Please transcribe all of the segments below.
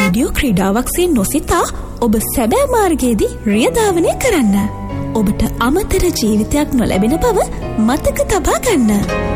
Radio ක්‍රීඩාවක්සේ නොසිතා ඔබ සැබෑ මාර්ගයේදී රියධාවනය කරන්න. ඔබට අමතර ජීවිතයක් නොලැබෙන බව මතක තබා ගන්න.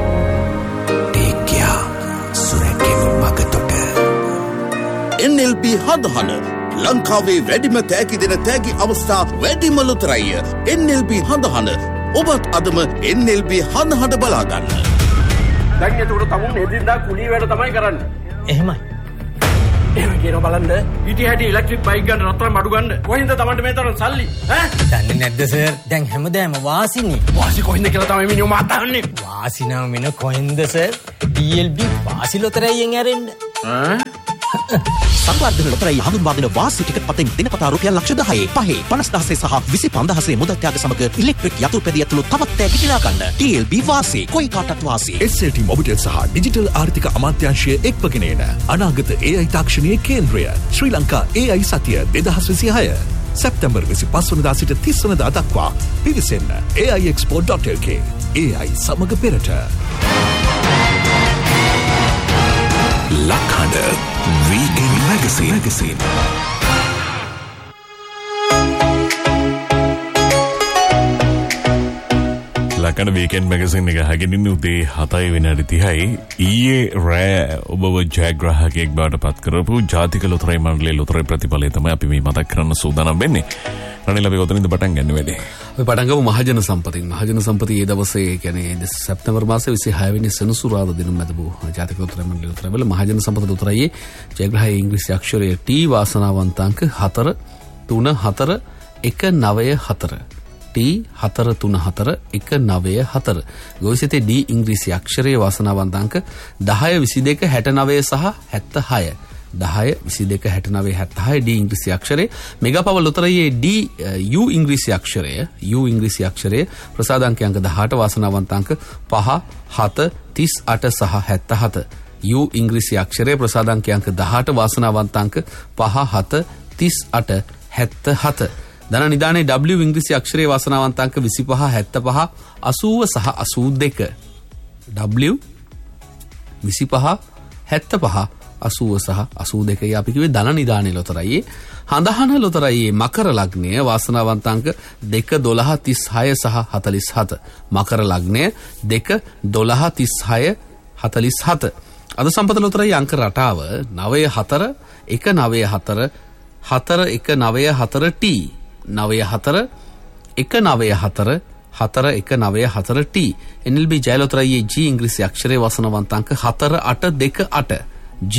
ඒකයා සුරැකීම මගතොට NLB හඳහන ලංකාවේ වැඩිම තෑගි දෙන තෑගි අවස්ථා වැඩිම ලොතරැය. NLB හඳහන ඔබත් අදම NLB හඳහන බලාගන්න. දැන් එතකොට තමුන් එදින්දා කුලී වැඩ තමයි කරන්නේ. එහෙමයි. එහෙම කියන බලන්න ඉටි හැටි ඉලෙක්ට්‍රික් බයික් ගන්න රත්තරන් අඩු ගන්න. කොහෙන්ද තමන්ට මේ තරම් සල්ලි? ඈ? දන්නේ නැද්ද සර්? දැන් හැමදාම වාසිනේ. වාසි කොහෙන්ද කියලා තමයි මිනිහු මාතන්නේ. වාසි නම් වෙන කොහෙන්ද සර්? DLB වාසි ලොතරැයියෙන් ඇරෙන්න. ඈ? සංවර්ධන ලොතරැයි හඳුන්වා දෙන වාසි ටිකට් පතෙන් දිනපතා රුපියල් ලක්ෂ 10 50,000 සහ 25,000 මුදල් ත්‍යාග සමග ඉලෙක්ට්‍රික් යතුරුපැදිය ඇතුළු තවත් තෑගි දිනා ගන්න. TLB වාසි කොයි කාටත් වාසි. SLT මොබිටෙල් සහ ඩිජිටල් ආර්ථික අමාත්‍යාංශය එක්වගෙන එන අනාගත AI තාක්ෂණයේ කේන්ද්‍රය ශ්‍රී ලංකා AI සතිය 2026 සැප්තැම්බර් 25 වනදා සිට 30 වනදා දක්වා පිවිසෙන්න aiexpo.lk. AI සමග පෙරට. ලක්හඬ Weekend Magazine. ලක්හඬ Weekend Magazine එක හැගෙනින් උදේ 7:30යි ඊයේ රෑ ඔබව ජයග්‍රාහකයෙක් බවට පත් කරපු ජාතික ලොතරැයි මණ්ඩලයේ ලොතරැයි ප්‍රතිඵලය තමයි අපි මේ මතක් කරන්න සූදානම් වෙන්නේ. රනිල් අපි කොතනින්ද පටන් ගන්න වෙන්නේ? අපි පටන් ගමු මහජන සම්පතින්. මහජන සම්පතිය ඒ දවසේ කියන්නේ සැප්තැම්බර් මාසයේ 26 වෙනි සෙනසුරාදා දින මැදපු ජාතික ලොතරැයි මණ්ඩලයේ ලොතරැයි වල මහජන සම්පත ලොතරැයියේ ජයග්‍රාහක ඉංග්‍රීසි අක්ෂරය T වාසනාවන්ත අංක 4341994 T4341994 ගොවිසිතේ D ඉංග්‍රීසි අක්ෂරයේ වාසනාවන්ත අංක 10 22 69 සහ 76 10 22 69 76 D ඉංග්‍රීසි අක්ෂරයේ මෙගාපව ලොතරැයියේ D U ඉංග්‍රීසි අක්ෂරයේ ප්‍රසාදාංක අංක 18 වාසනාවන්ත අංක 5 7 38 සහ 77 U ඉංග්‍රීසි අක්ෂරයේ ප්‍රසාදාංක අංක 18 වාසනාවන්ත අංක 5 7 38 77 ධන නිදානේ W ඉංග්‍රීසි අක්ෂරයේ වාසනාවන්ත අංක 25 75 80 සහ 82 W 25 75 80 සහ 82 අපි කිව්වේ ධන නිදානේ ලොතරැයියේ හඳහන ලොතරැයියේ මකර ලග්නය වාසනාවන්ත අංක 2 12 36 සහ 47 මකර ලග්නය 2 12 36 47 අද සම්පත ලොතරැයි අංක රටාව 94 194 4194 T 94 194 4194 T NLB ජයලොතරැයියේ G ඉංග්‍රීසි අක්ෂරයේ වාසනාවන්ත අංක 4828 G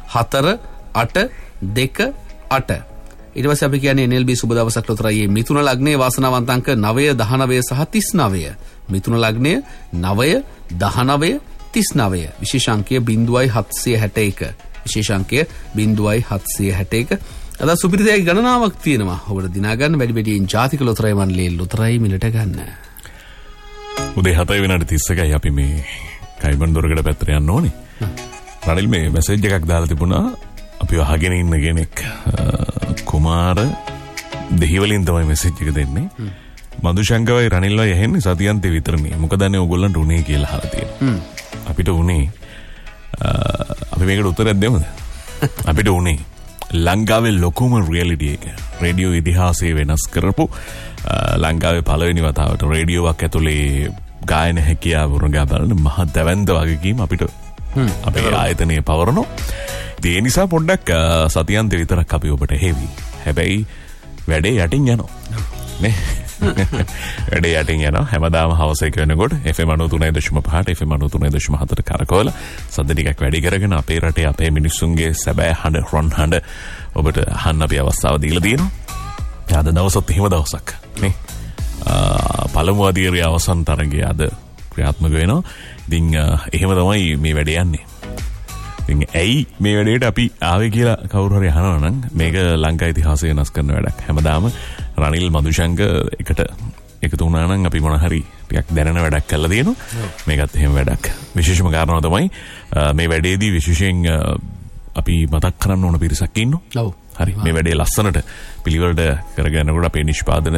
4828 ඊට පස්සේ අපි කියන්නේ NLB සුබ දවසක් ලොතරැයියේ මිථුන ලග්නයේ වාසනාවන්ත අංක 9 19 සහ 39 මිථුන ලග්නය 9 19 39 විශේෂාංකය 0.761 විශේෂාංකය 0.761 අද සුපිරිතයි ගණනාවක් තියෙනවා. ඔබට දිනා ගන්න වැඩි වැඩියෙන් ජාතික ලොතරැයි මණ්ඩලයේ ලොතරැයි මිලට ගන්න. උදේ 7:31යි අපි මේ කයිබන් දොරකඩ පැත්තට යන්න ඕනේ. රනිල් මේ මැසේජ් එකක් දාලා තිබුණා. අපි අහගෙන ඉන්න කෙනෙක් කුමාර දෙහිවලින් තමයි මැසේජ් එක දෙන්නේ. මදුශංකවයි රනිල්වයි ඇහෙන්නේ සතියන්තේ විතරනේ. මොකද අනේ ඕගොල්ලන්ට උනේ කියලා අහලා තියෙනවා. අපිට උනේ අපි මේකට උත්තරයක් දෙමුද? අපිට උනේ ලංකාවේ ලොකුම රියැලිටි එක රේඩියෝ ඉතිහාසයේ වෙනස් කරපු ලංකාවේ පළවෙනි වතාවට රේඩියෝවක් ඇතුලේ ගායන හැකියාව උරගා බලන මහ දැවැන්ත වගකීම අපිට අපේ ආයතනයේ පවරනවා. ඒ නිසා පොඩ්ඩක් සතියන්ත විතරක් අපි ඔබට හෙවි. හැබැයි වැඩේ යටින් යනවා. නේ? වැඩේ යටින් යනවා. හැමදාම හවස එක වෙනකොට FM 93.5 FM 93.4 කරකවල සද්ද ටිකක් වැඩි කරගෙන අපේ රටේ අපේ මිනිස්සුන්ගේ සැබෑ හඬ රොන් හඬ ඔබට අහන්න අපි අවස්ථාව දීලා තියෙනවා. අද දවසත් එහෙම දවසක් නේ. පළමු අධීරයේ අවසන් තරගය අද ක්‍රියාත්මක වෙනවා. ඉතින් එහෙම තමයි මේ වැඩේ යන්නේ. ඉතින් ඇයි මේ වැඩේට අපි ආවේ කියලා කවුරු හරි අහනවා නම් මේක ලංකා ඉතිහාසය වෙනස් කරන වැඩක්. හැමදාම රනිල් මදුශංක එකට එකතු වුණා නම් අපි මොන හරි ටිකක් දැනන වැඩක් කරලා දෙනවා. මේකත් එහෙම වැඩක්. විශේෂම කාරණාව තමයි මේ වැඩේදී විශේෂයෙන් අපි මතක් කරන්න ඕන පිරිසක් ඉන්නවා. ඔව්. හරි මේ වැඩේ ලස්සනට පිළිවෙලට කරගෙනනකොට අපේ නිෂ්පාදන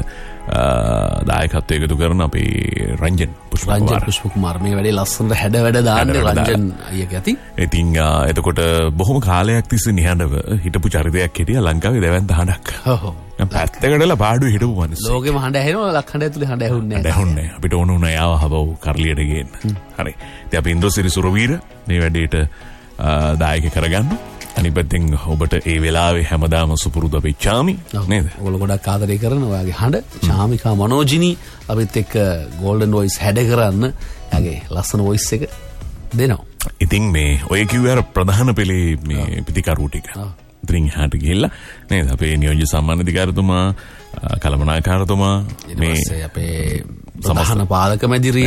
දායකත්වය එකතු කරන අපේ රංජන් පුෂ්පකුමාර මේ වැඩේ ලස්සනට හැඩ වැඩ දාන්න රංජන් අයියගේ ඇති. ඉතින් එතකොට බොහොම කාලයක් තිස්සේ නිහඬව හිටපු චරිතයක් හිටියා ලංකාවේ දැවැන්ත හඬක්. පැත්තකටලා පාඩුවේ හිටපු මිනිස්සු. ලෝකෙම හඬ ඇහෙනවා ලක්හඬ ඇතුලේ හඬ ඇහුන්නේ නැහැ. ඇහුන්නේ අපිට ඕන උනා යාව හබව කරලියට ගේන්න. හරි. ඉතින් අපි ඉන්ද්‍රසිරි සුරවීර මේ වැඩේට දායක කරගන්න. අනිත් පැත්තෙන් ඔබට ඒ වෙලාවේ හැමදාම සුපුරුදු අපේ චාමි නේද? ඔයගොල්ලෝ ගොඩක් ආදරය කරන ඔයාගේ හඬ චාමිකා මනෝජිනී අපිත් එක්ක ගෝල්ඩන් වොයිස් හැඩ කරන්න එයාගේ ලස්සන වොයිස් එක දෙනවා. ඉතින් මේ ඔය කිව්වේ අර ප්‍රධාන පෙළේ මේ පිටිකරු ටික. ඉතින් එහාට ගිහිල්ලා නේද අපේ නියෝජ්‍ය සම්මාන අධිකාරිතුමා කළමනාකාරතුමා මේ අපේ ප්‍රධාන පාලක මැදිරිය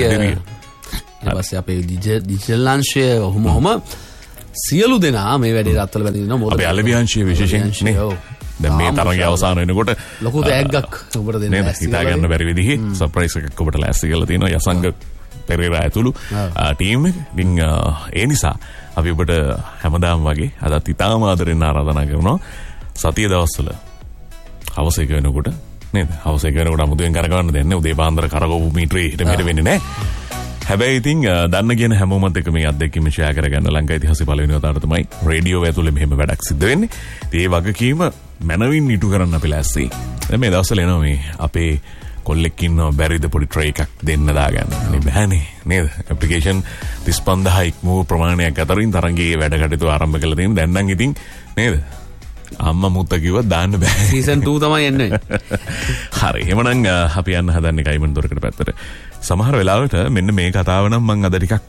ඊට පස්සේ අපේ ඩිජිටල් අංශය ඔහොම සියලු දෙනා මේ වැඩේ රත්වල බැඳිනවා මොකද අපේ අලෙවි අංශය විශේෂයෙන් නේ දැන් මේ තරගේ අවසාන වෙනකොට ලොකු තෑග්ගක් ඔබට දෙන්න නේද හිතා ගන්න බැරි විදිහේ සර්ප්‍රයිස් එකක් ඔබට ලෑස්ති කරලා තියෙනවා යසංග පෙරේරා ඇතුළු ටීම් එක. ඉතින් ඒ නිසා අපි ඔබට හැමදාම වගේ අදත් ඉතාම ආදරෙන් ආරාධනා කරනවා සතිය දවස්වල හවස එක වෙනකොට නේද හවස එක වෙනකොට අමුතුවෙන් කරගන්න දෙන්නේ උදේ පාන්දර කරකවපු මීටරේ හිට මෙහෙට වෙන්නේ නැහැ. හැබැයි ඉතින් දන්න කියන හැමෝමත් එක්ක මේ අත්දැකීම ෂෙයා කරගන්න ලංකා ඉතිහාසයේ පළවෙනි වතාවට තමයි රේඩියෝ ඇතුලේ මෙහෙම වැඩක් සිද්ධ වෙන්නේ. ඉතින් ඒ වගකීම මනවින් ඉටු කරන්න අපි ලෑස්ති. දැන් මේ දවස්වල එනවා මේ අපේ කොල්ලෙක් ඉන්නවා බැරිද පොඩි ට්‍රේ එකක් දෙන්න දාගන්න. නේ බෑනේ නේද? ඇප්ලිකේෂන් 35000 ඉක්මව ප්‍රමාණයක් අතරින් තරංගයේ වැඩ කටයුතු ආරම්භ කළා තියෙන. දැන් නම් ඉතින් නේද? අම්මා මුත්තා කිව්වා දාන්න බෑ. සීසන් 2 තමයි එන්නේ. හරි. එහෙමනම් අපි යන්න හදන්නේ කයිමන් දොරකට පැත්තට. සමහර වෙලාවට මෙන්න මේ කතාව නම් මම අද ටිකක්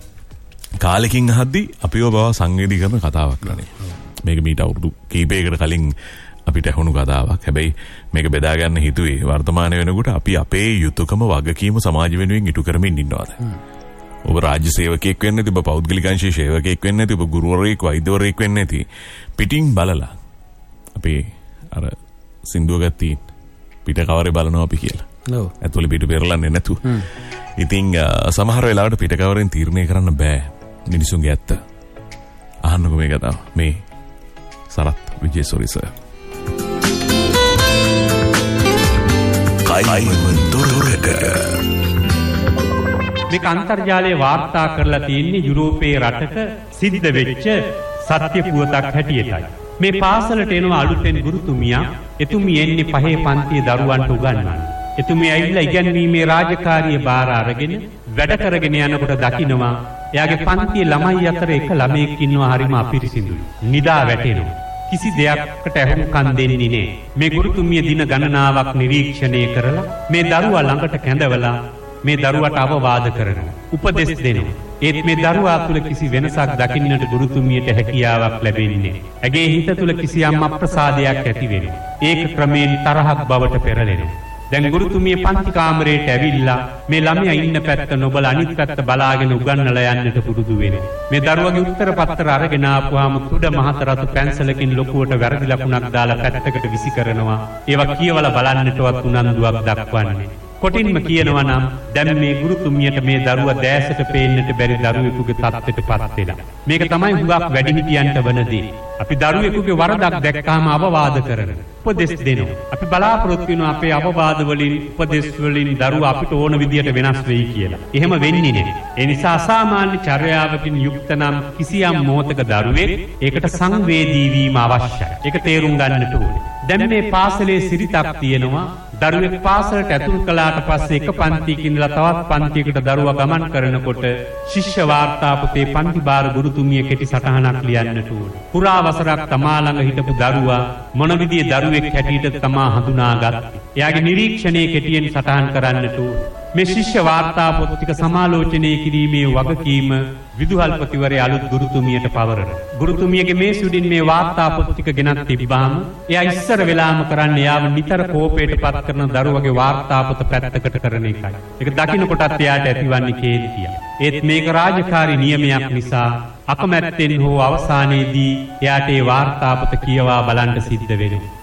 කාලෙකින් අහද්දී අපිව බව සංවේදී කරන කතාවක් නේ. මේක මීට අවුරුදු කීපයකට කලින් අපිට ඇහුණු කතාවක්. හැබැයි මේක බෙදා ගන්න හිතුවේ වර්තමානයේ වෙනකොට අපි අපේ යුතුයකම වගකීම සමාජ වෙනුවෙන් ඉටු කරමින් ඉන්නවාද? ඔබ රාජ්‍ය සේවකයෙක් වෙන්න නැති, ඔබ පෞද්ගලික අංශයේ සේවකයෙක් වෙන්න නැති, ඔබ ගුරුවරයෙක් වෛද්‍යවරයෙක් වෙන්න නැති. පිටින් බලලා අපේ අර සින්දුව ගත්තා පිට කවරේ බලනවා අපි කියලා. ඔව්. ඇතුළේ පිට පෙරලන්නේ නැතු. ඉතින් සමහර වෙලාවට පිට කවරෙන් තීරණය කරන්න බෑ මිනිසුන්ගේ ඇත්ත. අහන්නකෝ මේ කතාව. මේ සරත් විජේසෝරි සර්. කයිමන් දොරකට මේක අන්තර්ජාලයේ වාර්තා කරලා තියෙන්නේ යුරෝපයේ රටක සිද්ධ වෙච්ච සත්‍ය පුවතක් හැටියටයි. මේ පාසලට එනවා අලුතෙන් ගුරුතුමියා. එතුමිය එන්නේ පහේ පන්තියේ දරුවන්ට උගන්වන්න. එතුමිය ඇවිල්ලා ඉගැන්වීමේ රාජකාරිය බාර අරගෙන වැඩ කරගෙන යනකොට දකින්නවා එයාගේ පන්තියේ ළමයි අතර එක ළමයෙක් ඉන්නවා හරිම අපිරිසිදුයි. නිදා වැටෙනවා. කිසි දෙයක්කට ඇහුම්කන් දෙන්නේ නෑ. මේ ගුරුතුමිය දින ගණනාවක් නිරීක්ෂණය කරලා මේ දරුවා ළඟට කැඳවලා මේ දරුවට අවවාද කරනවා. උපදෙස් දෙනවා. ඒත් මේ දරුවා තුළ කිසි වෙනසක් දකින්නට ගුරුතුමියට හැකියාවක් ලැබෙන්නේ නෑ. ඇගේ හිත තුළ කිසියම් අප්‍රසාදයක් ඇති වෙනවා. ඒක ක්‍රමයෙන් තරහක් බවට පෙරලෙනවා. දැන් ගුරුතුමිය පන්ති කාමරයට ඇවිල්ලා මේ ළමයා ඉන්න පැත්ත නොබල අනිත් පැත්ත බලාගෙන උගන්වලා යන්නට පුරුදු වෙනවා. මේ දරුවගේ උත්තර පත්‍ර අරගෙන ආපුවාම තුඩ මහත රතු පැන්සලකින් ලොකුවට වැරදි ලකුණක් දාලා පැත්තකට විසි කරනවා. ඒවා කියවලා බලන්නටවත් උනන්දුවක් දක්වන්නේ. කොටින්ම කියනවා නම් දැන් මේ ගුරුතුමියට මේ දරුවා දැසට පේන්නට බැරි දරුවෙකුගේ තත්ත්වයටපත් වෙලා. මේක තමයි හුඟක් වැඩිහිටියන්ට වන දේ. අපි දරුවෙකුගේ වරදක් දැක්කාම අවවාද කරනවා. උපදෙස් දෙනවා. අපි බලාපොරොත්තු වෙනවා අපේ අවවාද වලින් උපදෙස් වලින් දරුවා අපිට ඕන විදියට වෙනස් වෙයි කියලා. එහෙම වෙන්නේ නැහැ. ඒ නිසා අසාමාන්‍ය චර්යාවකින් යුක්ත නම් කිසියම් මොහතක දරුවෙක් ඒකට සංවේදී වීම අවශ්‍යයි. ඒක තේරුම් ගන්නට ඕනේ. දැන් මේ පාසලේ සිරිතක් තියෙනවා. දරුවෙක් පාසලට ඇතුල් කළාට පස්සේ එක පන්තියකින් ඉඳලා තවත් පන්තියකට දරුවා ගමන් කරනකොට ශිෂ්‍ය වාර්තා පොතේ පන්ති භාර ගුරුතුමිය කෙටි සටහනක් ලියන්නට ඕනේ. පුරා වසරක් තමා ළඟ හිටපු දරුවා මොන විදිහේ දරුවෙක් හැටියට තමා හඳුනාගත්තේ. එයාගේ නිරීක්ෂණයේ කෙටියෙන් සටහන් කරන්නට ඕනේ. මේ ශිෂ්‍ය වාර්තා පොත් ටික සමාලෝචනය කිරීමේ වගකීම විදුහල්පතිවරයා අලුත් ගුරුතුමියට පවරන. ගුරුතුමියගේ මේ සුඩින් මේ වාර්තා පොත් ටික ගෙනත් තිබ්බාම එයා ඉස්සර වෙලාම කරන්නේ යාව නිතර කෝපයට පත් කරන දරුවගේ වාර්තා පොත පැත්තකට කරන එකයි. ඒක දකින්නකොටත් එයාට ඇතිවන්නේ කේන්තිය. ඒත් මේක රාජකාරී නියමයක් නිසා අකමැත්තෙන් හෝ අවසානයේදී එයාට ඒ වාර්තා පොත කියවා බලන්න සිද්ධ වෙනවා.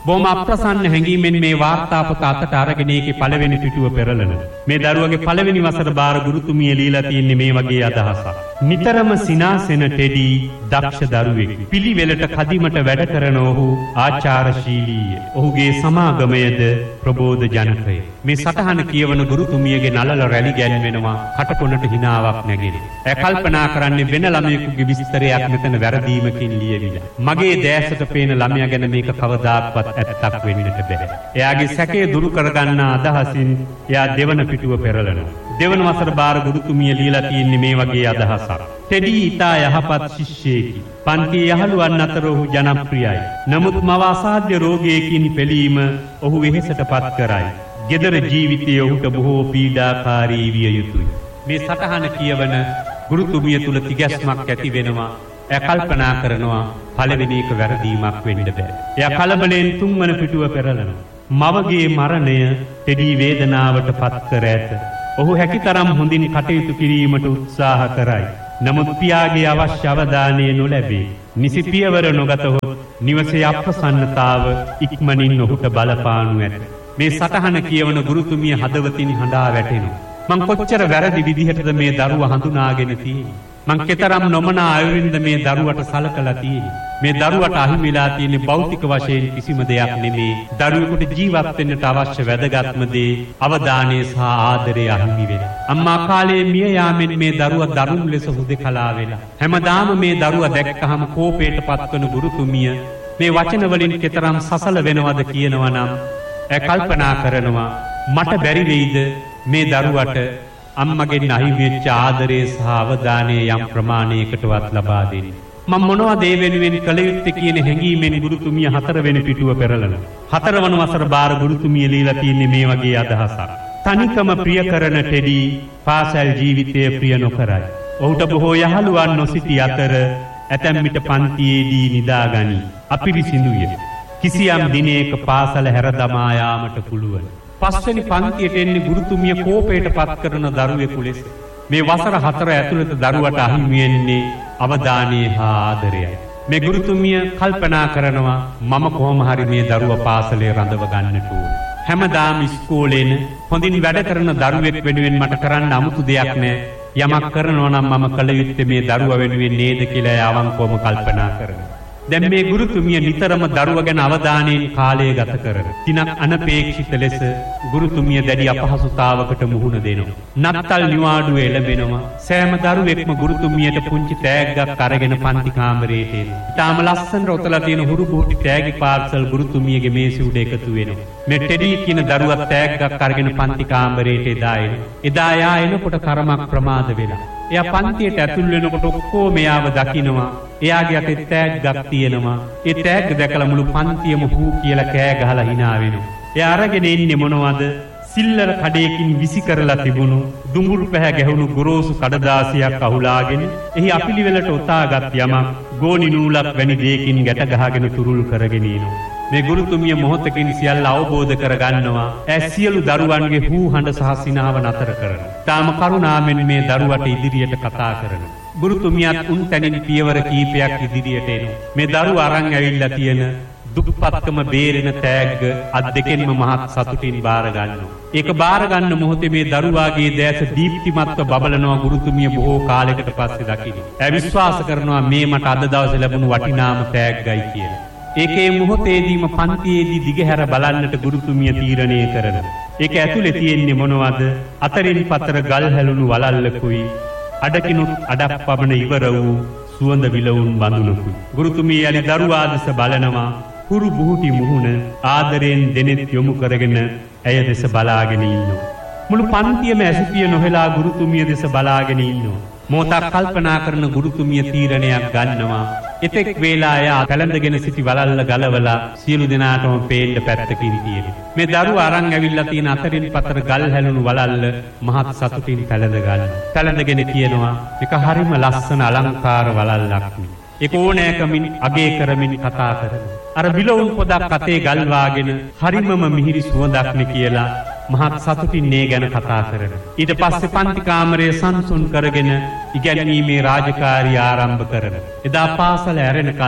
බොහොම අප්‍රසන්න හැඟීමෙන් මේ වාර්තාපත අතට අරගෙන ඒකේ පළවෙනි පිටුව පෙරලන. මේ දරුවගේ පළවෙනි වසර බාර ගුරුතුමිය লীලා තියෙන්නේ මේ වගේ අදහසක්. නිතරම සිනාසෙන ටෙඩි දක්ෂ දරුවෙක්. පිළිවෙලට කදිමට වැඩ කරන ඔහු ආචාරශීලීය. ඔහුගේ සමාගමයද ප්‍රබෝධ ජනකය. මේ සටහන කියවන ගුරුතුමියගේ නළල රැලි ගැන්වෙනවා කටකොනට හිනාවක් නැගෙන. ඇය කල්පනා කරන්නේ වෙන ළමයෙකුගේ විස්තරයක් මෙතන වැරදීමකින් ලියවිලා. මගේ දැසට පේන ළමයා ගැන මේක කවදාක්වත් ඇත්තක් වෙන්නට බෑ. එයාගේ සැකය දුරු කරගන්න අදහසින් එයා දෙවන පිටුව පෙරලනවා. දෙවන වසර බාර ගුරුතුමිය লীලා තියෙන්නේ මේ වගේ අදහසක්. ටෙඩි ඉතා යහපත් ශිෂ්‍යයෙකි. පන්තියේ යහළුවන් අතර ඔහු ජනප්‍රියයි. නමුත් මව අසාධ්‍ය රෝගයකින් පෙළීම ඔහු වෙහෙසට පත් කරයි. ගෙදර ජීවිතයේ ඔහුට බොහෝ පීඩාකාරී විය යුතුයි. මේ සටහන කියවන ගුරුතුමිය තුල තිගැස්මක් ඇති වෙනවා. එයා කල්පනා කරනවා පළවෙනි එක වැරදීමක් වෙන්න බෑ. එයා කලබලෙන් තුන්වන පිටුව පෙරලනවා. මවගේ මරණය ටෙඩි වේදනාවට පත් කර ඇත. ඔහු හැකිතරම් හොඳින් කටයුතු කිරීමට උත්සාහ කරයි. නමුත් පියාගේ අවශ්‍ය අවධානය නොලැබේ. නිසි පියවර නොගතහොත් නිවසේ අප්‍රසන්නතාව ඉක්මනින් ඔහුට බලපානු ඇත. මේ සටහන කියවන ගුරුතුමිය හදවතින් හඬා වැටෙනවා. මං කොච්චර වැරදි විදිහටද මේ දරුවා හඳුනාගෙන තියෙන්නේ. මං කෙතරම් නොමනා අයුරින්ද මේ දරුවට සලකලා තියෙන්නේ. මේ දරුවට අහිමි වෙලා තියෙන්නේ භෞතික වශයෙන් කිසිම දෙයක් නෙමේ. දරුවෙකුට ජීවත් වෙන්නට අවශ්‍ය වැදගත්ම දේ අවධානය සහ ආදරය අහිමි වෙන. අම්මා කාලේ මිය යාමෙන් මේ දරුවා දරුණු ලෙස හුදෙකලා වෙලා. හැමදාම මේ දරුවා දැක්කහම කෝපයට පත්වන ගුරුතුමිය මේ වචන වලින් කෙතරම් සසල වෙනවද කියනවා නම් එය කල්පනා කරනවා මට බැරි වෙයිද මේ දරුවට අම්මගෙන් අහිමි වෙච්ච ආදරය සහ අවධානය යම් ප්‍රමාණයකටවත් ලබා දෙන්න. මම මොනවද ඒ වෙනුවෙන් කළ යුත්තේ කියන හැඟීමෙන් ගුරුතුමිය හතරවෙනි පිටුව පෙරලනවා. හතරවන වසර බාර ගුරුතුමිය লীලා තින්නේ මේ වගේ අදහසක්. තනිකම ප්‍රිය කරන ටෙඩි පාසල් ජීවිතය ප්‍රිය නොකරයි. ඔහුට බොහෝ යහළුවන් නොසිටි අතර ඇතැම් විට පන්තියේදී නිදාගනි. අපිරිසිදුය. කිසියම් දිනයක පාසල හැර දමා යාමට පුළුවන්. පස්වෙනි පන්තියට එන්නේ ගුරුතුමිය කෝපයට පත් කරන දරුවෙකු ලෙස. මේ වසර 4 ඇතුළත දරුවට අහිමි වෙන්නේ අවධානය හා ආදරයයි. මේ ගුරුතුමිය කල්පනා කරනවා මම කොහොම හරි මේ දරුවා පාසලේ රඳව ගන්නට ඕනේ. හැමදාම ඉස්කෝලේන හොඳින් වැඩ කරන දරුවෙක් වෙනුවෙන් මට කරන්න අමුතු දෙයක් නැහැ. යමක් කරනවා නම් මම කල යුත්තේ මේ දරුවා වෙනුවෙන් නේද කියලා අවංකවම කල්පනා කරනවා. දැන් මේ ගුරුතුමිය නිතරම දරුවා ගැන අවධානයෙන් කාලය ගත කරන. තිනක් අනපේක්ෂිත ලෙස ගුරුතුමිය දැඩි අපහසුතාවකට මුහුණ දෙනවා. නත්තල් නිවාඩුව එළඹෙනවා. සෑම දරුවෙක්ම ගුරුතුමියට පුංචි තෑග්ගක් අරගෙන පන්ති කාමරයට එනවා. ඊටාම ලස්සනට ඔතලා තියෙන හුරු බුහුටි තෑගි පාර්සල් ගුරුතුමියගේ මේසෙ උඩ එකතු වෙනවා. මේ ටෙඩි කියන දරුවා තෑග්ගක් අරගෙන පන්ති කාමරයට එදා එනවා. එදා යා එනකොට තරමක් ප්‍රමාද වෙලා. එයා පන්තියට ඇතුල් වෙනකොට ඔක්කොම එයාව දකිනවා. එයාගේ අතේ තෑග්ගක් තියෙනවා. ඒ තෑග්ග දැකලා මුළු පන්තියම හූ කියලා කෑ ගහලා hina වෙනවා. එයා අරගෙන ඉන්නේ මොනවද? සිල්ලර කඩේකින් විසි කරලා තිබුණු දුඹුරු පැහැ ගැහුණු ගොරෝසු කඩදාසියක් අහුලාගෙන එහි අපිලිවෙලට ඔතාගත් යමක් ගෝනි නූලක් වැනි දෙයකින් ගැට ගහගෙන තුරුල් කරගෙන ඉනවා. මේ ගුරුතුමිය මොහොතකින් සියල්ල අවබෝධ කරගන්නවා. ඇය සියලු දරුවන්ගේ හූ හඬ සහ සිනාව නතර කරනවා. තාම කරුණාවෙන් මේ දරුවට ඉදිරියට කතා කරනවා. ගුරුතුමියත් උන් තැනින් පියවර කීපයක් ඉදිරියට එනවා. මේ දරුවා අරන් ඇවිල්ලා තියෙන දුප්පත්කම බේරෙන තෑග්ග අත් දෙකෙන්ම මහත් සතුටින් බාර ගන්නවා. ඒක බාර ගන්න මොහොතේ මේ දරුවාගේ දැස දීප්තිමත්ව බබලනවා. ගුරුතුමිය බොහෝ කාලයකට පස්සේ දකින්නේ. ඇය විශ්වාස කරනවා මේ මට අද දවසේ ලැබුණු වටිනාම තෑග්ගයි කියලා. ඒකේ මොහොතේදීම පන්තියේදී දිගහැර බලන්නට ගුරුතුමිය තීරණය කරනවා. ඒක ඇතුලේ තියෙන්නේ මොනවද? අතරින් පතර ගල් හැලුණු වලල්ලකුයි අඩකිනුත් අඩක් පමණ ඉවර වූ සුවඳ විලවුන් බඳුනකුයි. ගුරුතුමිය යලි දරුවා දෙස බලනවා. හුරු බුහුටි මුහුණ ආදරයෙන් දෙනෙත් යොමු කරගෙන ඇය දෙස බලාගෙන ඉන්නවා. මුළු පන්තියම ඇසිපිය නොහෙලා ගුරුතුමිය දෙස බලාගෙන ඉන්නවා. මොහොතක් කල්පනා කරන ගුරුතුමිය තීරණයක් ගන්නවා. එතෙක් වේලා එයා පැලඳගෙන සිටි වලල්ල ගලවලා සියලු දෙනාටම පේන්න පැත්තකින් තියෙනවා. මේ දරුවා අරන් ඇවිල්ලා තියෙන අතරින් පතර ගල් හැලුණු වලල්ල මහත් සතුටින් පැලඳ ගන්නවා. පැලඳගෙන කියනවා මේක හරිම ලස්සන අලංකාර වලල්ලක්. ඒක ඕනෑකමින් අගේ කරමින් කතා කරනවා. අර විලවුන් පොදක් අතේ ගල්වාගෙන හරිමම මිහිරි සුවඳක් නේ කියලා මහත් සතුටින් මේ ගැන කතා කරනවා. ඊට පස්සේ පන්ති කාමරයේ සංසුන් කරගෙන ඉගැන්වීමේ රාජකාරිය ආරම්භ කරනවා. එදා පාසල ඇරෙනකල්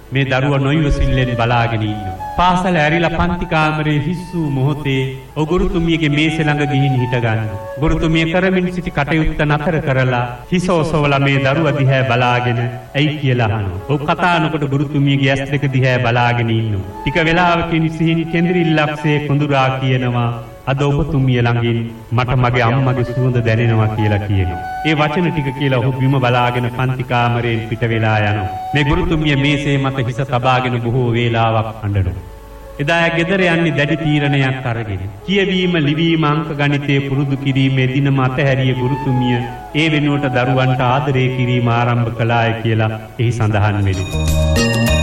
මේ දරුවා නොයවසිල්ලෙන් බලාගෙන ඉන්නවා. පාසල ඇරිලා පන්ති කාමරේ හිස්සූ මොහොතේ ඔහු ගුරුතුමියගේ මේසෙ ළඟ ගිහින් හිට ගන්නවා. ගුරුතුමිය කරමින් සිටි කටයුත්ත නතර කරලා හිස ඔසවලා මේ දරුවා දිහා බලාගෙන ඇයි කියලා අහනවා. ඔහු කතා නොකොට ගුරුතුමියගේ ඇස් දෙක දිහා බලාගෙන ඉන්නවා. ටික වෙලාවකින් සිහින් කෙඳිරිල්ලක්සේ කොඳුරා කියනවා අද ඔබතුමිය ළඟින් මට මගේ අම්මගේ සුවඳ දැනෙනවා කියලා කියනවා. ඒ වචන ටික කියලා ඔහු බිම බලාගෙන පන්ති කාමරයෙන් පිට වෙලා යනවා. මේ ගුරුතුමිය මේසේ මත හිස තබාගෙන බොහෝ වේලාවක් අඬනවා. එදා ගෙදර යන්නේ දැඩි තීරණයක් අරගෙන. කියවීම ලිවීම අංක ගණිතයේ පුරුදු කිරීමේ දිනම අතහැරිය ගුරුතුමිය ඒ වෙනුවට දරුවන්ට ආදරය කිරීම ආරම්භ කළාය කියලා එහි සඳහන් වෙනවා.